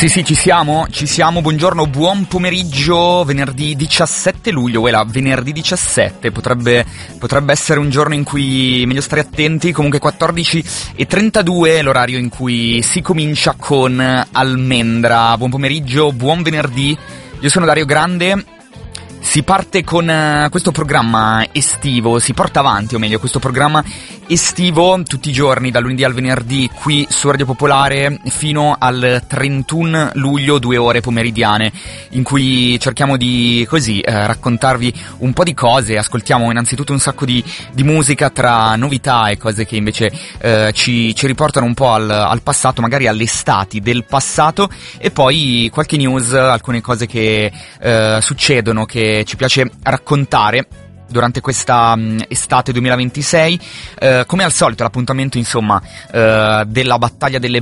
Sì, ci siamo, buongiorno, buon pomeriggio, venerdì 17 luglio, venerdì 17, potrebbe essere un giorno in cui meglio stare attenti, comunque 14:32 l'orario in cui si comincia con Almendra. Buon pomeriggio, buon venerdì, io sono Dario Grande. Si parte con questo programma estivo, si porta avanti, o meglio, questo programma estivo tutti i giorni, dal lunedì al venerdì, qui su Radio Popolare, fino al 31 luglio, 2 ore pomeridiane, in cui cerchiamo di, raccontarvi un po' di cose. Ascoltiamo innanzitutto un sacco di musica tra novità e cose che invece ci riportano un po' al passato, magari alle estati del passato, e poi qualche news, alcune cose che succedono, che ci piace raccontare durante questa estate 2026. Come al solito l'appuntamento, insomma, della battaglia delle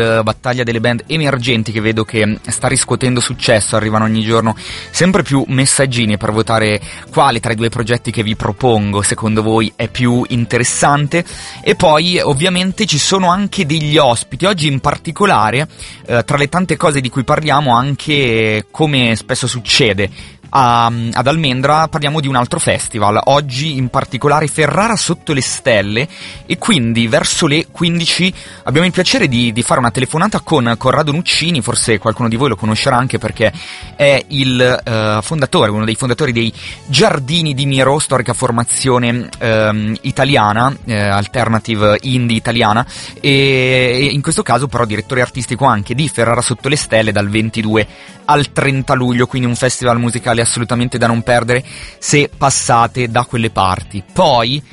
band emergenti, che vedo che sta riscuotendo successo. Arrivano ogni giorno sempre più messaggini per votare quale tra i due progetti che vi propongo secondo voi è più interessante. E poi ovviamente ci sono anche degli ospiti oggi, in particolare tra le tante cose di cui parliamo, anche, come spesso succede ad Almendra, parliamo di un altro festival, oggi in particolare Ferrara sotto le stelle, e quindi verso le 15 abbiamo il piacere di fare una telefonata con Corrado Nuccini. Forse qualcuno di voi lo conoscerà anche perché è il fondatore, uno dei fondatori dei Giardini di Miro, storica formazione italiana, alternative indie italiana, e in questo caso però direttore artistico anche di Ferrara sotto le stelle dal 22 al 30 luglio, quindi un festival musicale assolutamente da non perdere se passate da quelle parti. Poi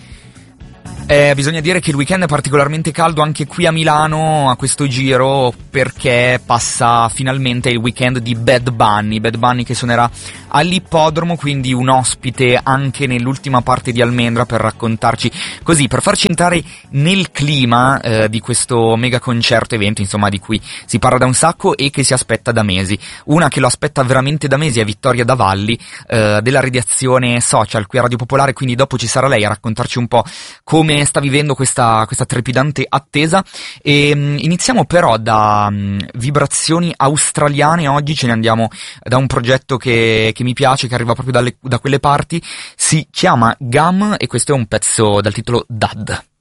bisogna dire che il weekend è particolarmente caldo anche qui a Milano a questo giro, perché passa finalmente il weekend di Bad Bunny che suonerà all'Ippodromo, quindi un ospite anche nell'ultima parte di Almendra per raccontarci, così, per farci entrare nel clima di questo mega concerto evento, insomma, di cui si parla da un sacco e che si aspetta da mesi. Una che lo aspetta veramente da mesi è Vittoria Davalli, della redazione social qui a Radio Popolare, quindi dopo ci sarà lei a raccontarci un po' come sta vivendo questa trepidante attesa. E iniziamo però da vibrazioni australiane. Oggi ce ne andiamo da un progetto che mi piace, che arriva proprio da quelle parti. Si chiama Gum e questo è un pezzo dal titolo Dad.